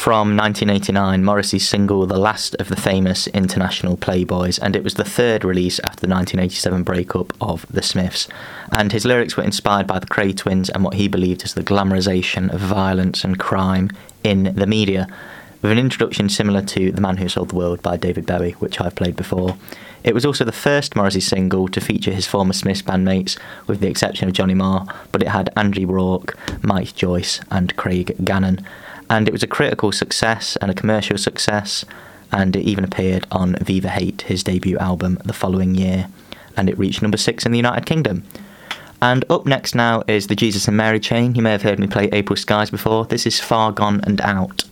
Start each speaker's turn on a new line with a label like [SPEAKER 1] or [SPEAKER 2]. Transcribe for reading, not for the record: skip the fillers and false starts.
[SPEAKER 1] from 1989, Morrissey's single The Last of the Famous International Playboys, and it was the third release after the 1987 breakup of the Smiths. And his lyrics were inspired by the Kray twins and what he believed as the glamorization of violence and crime in the media, with an introduction similar to The Man Who Sold the World by David Bowie, which I've played before. It was also the first Morrissey single to feature his former Smiths bandmates, with the exception of Johnny Marr, but it had Andy Rourke, Mike Joyce and Craig Gannon. And it was a critical success and a commercial success, and it even appeared on Viva Hate, his debut album, the following year, and it reached number 6 in the United Kingdom. And up next now is the Jesus and Mary Chain. You may have heard me play April Skies before. This is Far Gone and Out.